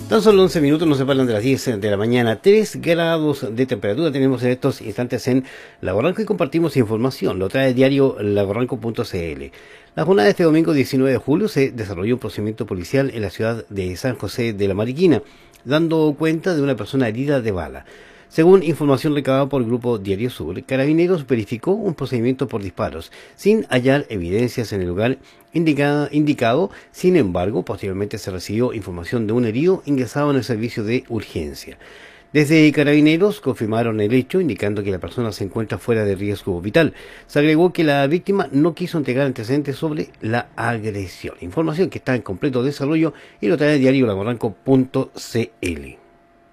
Tan solo 11 minutos nos separan de las 10 de la mañana. 3 grados de temperatura tenemos en estos instantes en Lago y compartimos información. Lo trae el diario lagoranco.cl. La jornada de este domingo 19 de julio se desarrolló un procedimiento policial en la ciudad de San José de la Mariquina, dando cuenta de una persona herida de bala. Según información recabada por el grupo Diario Sur, Carabineros verificó un procedimiento por disparos, sin hallar evidencias en el lugar indicado. Sin embargo, posteriormente se recibió información de un herido ingresado en el servicio de urgencia. Desde Carabineros confirmaron el hecho, indicando que la persona se encuentra fuera de riesgo vital. Se agregó que la víctima no quiso entregar antecedentes sobre la agresión. Información que está en completo desarrollo y lo trae el diario lagoranco.cl.